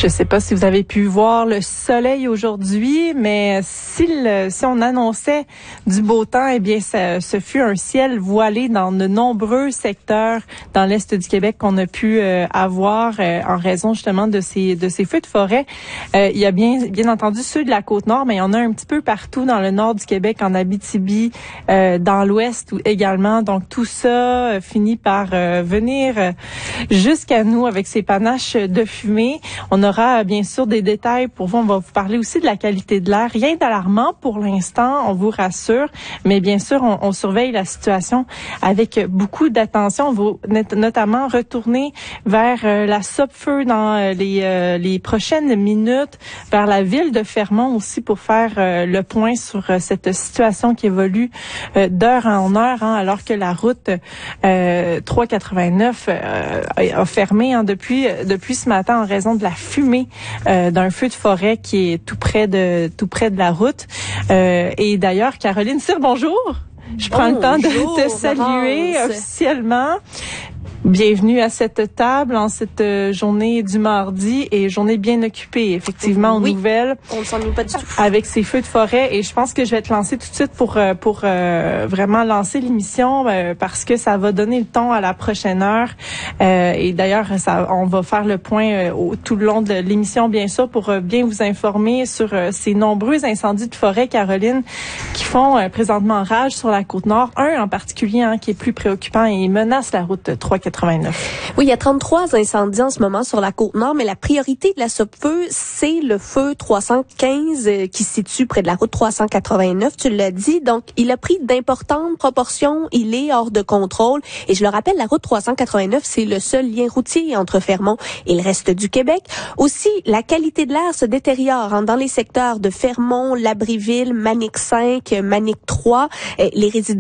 Je sais pas si vous avez pu voir le soleil aujourd'hui, mais si on annonçait du beau temps, eh bien, ce fut un ciel voilé dans de nombreux secteurs dans l'est du Québec qu'on a pu avoir en raison justement de ces feux de forêt. Il y a bien entendu ceux de la Côte-Nord, mais il y en a un petit peu partout dans le nord du Québec, en Abitibi, dans l'ouest également. Donc tout ça finit par venir jusqu'à nous avec ces panaches de fumée. On aura bien sûr des détails pour vous. On va vous parler aussi de la qualité de l'air. Rien d'alarmant pour l'instant, on vous rassure. Mais bien sûr, on surveille la situation avec beaucoup d'attention. On va notamment retourner vers la Sopfeu dans les prochaines minutes, vers la ville de Fermont aussi pour faire le point sur cette situation qui évolue d'heure en heure, alors que la route 389 a fermé depuis ce matin en raison de la fumée d'un feu de forêt qui est tout près de la route. Et d'ailleurs, Caroline Cyr, bonjour. Je prends le temps de te saluer officiellement. Bienvenue à cette table en cette journée du mardi et journée bien occupée, effectivement, aux nouvelles. On ne s'ennuie pas du tout. Avec ces feux de forêt, et je pense que je vais te lancer tout de suite pour vraiment lancer l'émission parce que ça va donner le ton à la prochaine heure. Et d'ailleurs, on va faire le point tout le long de l'émission, bien sûr, pour bien vous informer sur ces nombreux incendies de forêt, Caroline, qui font présentement rage sur la Côte-Nord. Un en particulier qui est plus préoccupant et menace la route 389. Oui, il y a 33 incendies en ce moment sur la Côte-Nord, mais la priorité de la Sopfeu, c'est le feu 315 qui se situe près de la route 389, tu l'as dit. Donc, il a pris d'importantes proportions, il est hors de contrôle. Et je le rappelle, la route 389, c'est le seul lien routier entre Fermont et le reste du Québec. Aussi, la qualité de l'air se détériore dans les secteurs de Fermont, Labréville, Manic 5, Manic 3. Les résidents